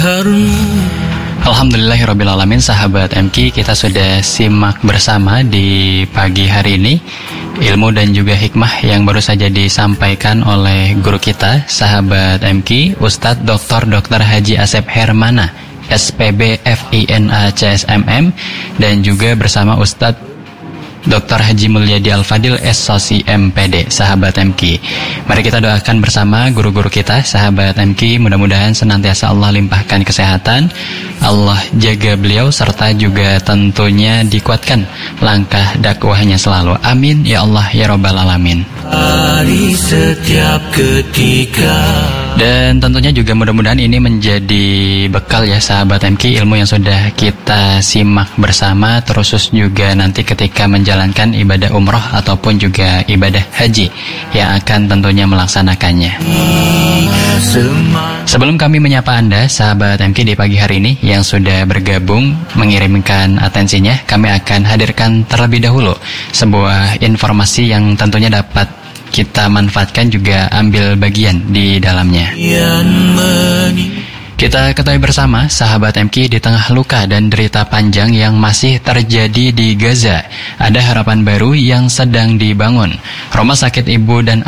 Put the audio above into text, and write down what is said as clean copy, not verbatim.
Alhamdulillahirrabbilalamin, sahabat MQ, kita sudah simak bersama di pagi hari ini ilmu dan juga hikmah yang baru saja disampaikan oleh guru kita, sahabat MQ, Ustadz Dr. Haji Asep Hermana, SPB FINA CSMM, dan juga bersama Ustadz Dr. Haji Mulyadi Al-Fadil SSosi MPD, sahabat MQ. Mari kita doakan bersama guru-guru kita, sahabat MQ, mudah-mudahan senantiasa Allah limpahkan kesehatan, Allah jaga beliau, serta juga tentunya dikuatkan langkah dakwahnya selalu. Amin ya Allah ya Rabbal Alamin. Hari setiap ketika. Dan tentunya juga mudah-mudahan ini menjadi bekal ya sahabat MQ, ilmu yang sudah kita simak bersama, terus juga nanti ketika menjalankan ibadah umroh ataupun juga ibadah haji yang akan tentunya melaksanakannya. Sebelum kami menyapa Anda, sahabat MQ, di pagi hari ini yang sudah bergabung mengirimkan atensinya, kami akan hadirkan terlebih dahulu sebuah informasi yang tentunya dapat kita manfaatkan juga ambil bagian di dalamnya. Kita ketahui bersama, sahabat MQ, di tengah luka dan derita panjang yang masih terjadi di Gaza, ada harapan baru yang sedang dibangun. Rumah Sakit Ibu dan